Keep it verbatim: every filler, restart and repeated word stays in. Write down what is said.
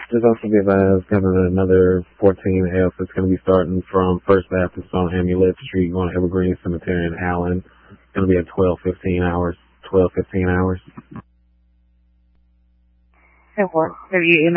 Just also be advised, got another fourteen F that's going to be starting from First Baptist on Amulet Street, going to Evergreen Cemetery in Allen. It's going to be at twelve fifteen hours. twelve fifteen hours. Have you emailed